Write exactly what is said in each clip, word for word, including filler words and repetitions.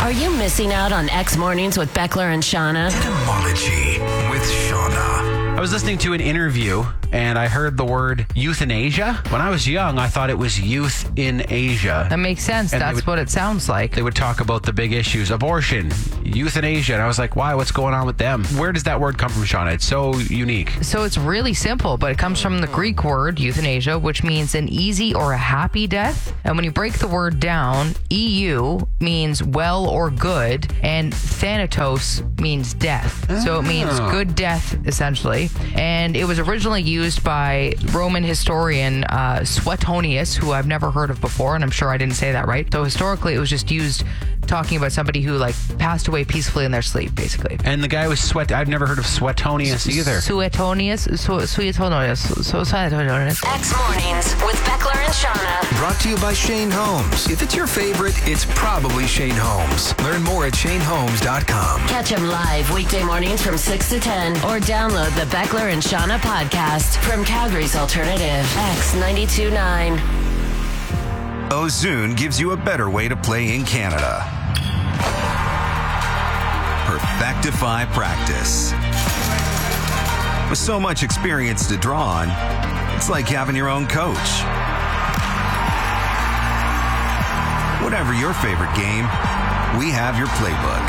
Are you missing out on X Mornings with Beckler and Shauna? Etymology with Shauna. I was listening to an interview and I heard the word euthanasia. When I was young, I thought it was youth in Asia. That makes sense. And That's would, what it sounds like. They would talk about the big issues, abortion, euthanasia. And I was like, why? What's going on with them? Where does that word come from, Shauna? It's so unique. So it's really simple, but it comes from the Greek word euthanasia, which means an easy or a happy death. And when you break the word down, E U means well or good, and thanatos means death. Oh. So it means good death, essentially. And it was originally used by Roman historian uh, Suetonius, who I've never heard of before, and I'm sure I didn't say that right. So historically, it was just used talking about somebody who like passed away peacefully in their sleep, basically. And the guy was Sweat. I've never heard of Suetonius either. Suetonius, Su- Suetonius, Su- Suetonius. X Mornings with Beckler and Shauna. Brought to you by Shane Holmes. If it's your favorite, it's probably Shane Holmes. Learn more at shane holmes dot com. Catch him live weekday mornings from six to ten or download the Beckler and Shauna podcast from Calgary's Alternative. X ninety-two point nine. Ozoon gives you a better way to play in Canada. Perfectify practice. With so much experience to draw on, it's like having your own coach. Whatever your favorite game, we have your playbook.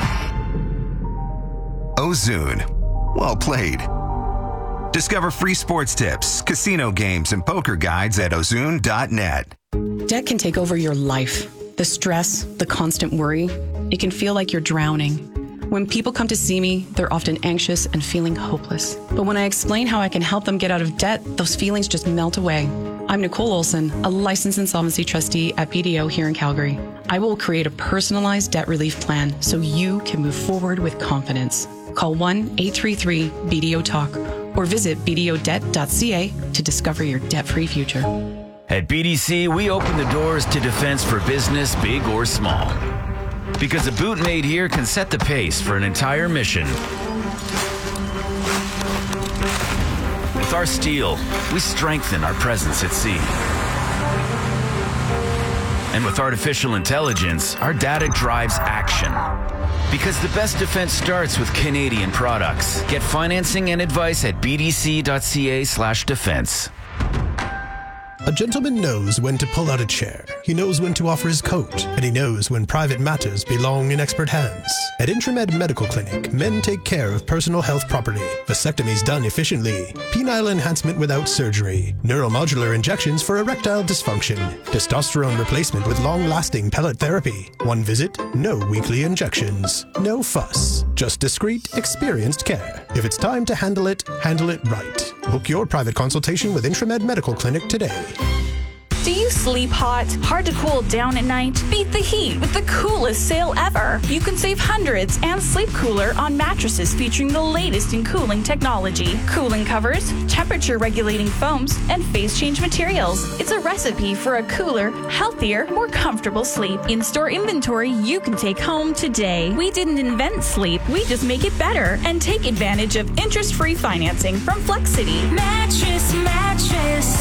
Ozoon. Well played. Discover free sports tips, casino games, and poker guides at ozoon dot net. Debt can take over your life. The stress, the constant worry, it can feel like you're drowning. When people come to see me, they're often anxious and feeling hopeless. But when I explain how I can help them get out of debt, those feelings just melt away. I'm Nicole Olson, a licensed insolvency trustee at B D O here in Calgary. I will create a personalized debt relief plan so you can move forward with confidence. Call one eight three three B D O talk or visit b d o debt dot c a to discover your debt-free future. At B D C, we open the doors to defense for business, big or small. Because a boot made here can set the pace for an entire mission. With our steel, we strengthen our presence at sea. And with artificial intelligence, our data drives action. Because the best defense starts with Canadian products. Get financing and advice at b d c dot c a slash defense. A gentleman knows when to pull out a chair. He knows when to offer his coat, and he knows when private matters belong in expert hands. At Intramed Medical Clinic, men take care of personal health properly. Vasectomies done efficiently. Penile enhancement without surgery. Neuromodular injections for erectile dysfunction. Testosterone replacement with long-lasting pellet therapy. One visit, no weekly injections. No fuss. Just discreet, experienced care. If it's time to handle it, handle it right. Book your private consultation with Intramed Medical Clinic today. Do you sleep hot? Hard to cool down at night? Beat the heat with the coolest sale ever. You can save hundreds and sleep cooler on mattresses featuring the latest in cooling technology. Cooling covers, temperature regulating foams, and phase change materials. It's a recipe for a cooler, healthier, more comfortable sleep. In-store inventory you can take home today. We didn't invent sleep, we just make it better. And take advantage of interest-free financing from Flexity. Mattress, mattress.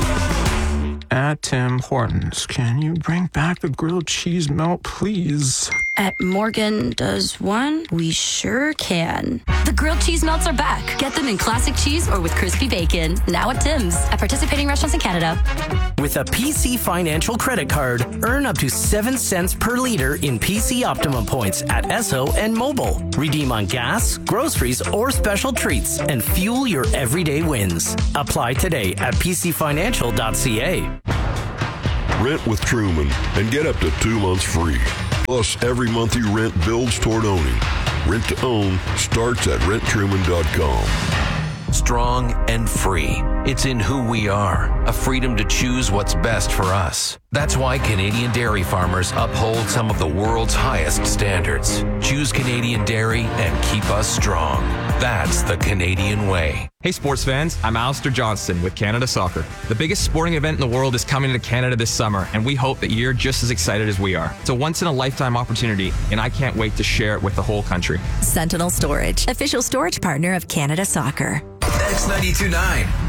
At Tim Hortons, can you bring back the grilled cheese melt, please? At Morgan Does One, we sure can. The grilled cheese melts are back. Get them in classic cheese or with crispy bacon. Now at Tim's, at participating restaurants in Canada. With a P C Financial credit card, earn up to seven cents per liter in P C Optimum points at Esso and Mobile. Redeem on gas, groceries, or special treats and fuel your everyday wins. Apply today at p c financial dot c a. Rent with Truman and get up to two months free. Plus, every month you rent builds toward owning. Rent to own starts at rent truman dot com. Strong and free. It's in who we are, a freedom to choose what's best for us. That's why Canadian dairy farmers uphold some of the world's highest standards. Choose Canadian dairy and keep us strong. That's the Canadian way. Hey sports fans, I'm Alistair Johnston with Canada Soccer. The biggest sporting event in the world is coming to Canada this summer, and we hope that you're just as excited as we are. It's a once-in-a-lifetime opportunity, and I can't wait to share it with the whole country. Sentinel Storage, official storage partner of Canada Soccer. X ninety-two point nine.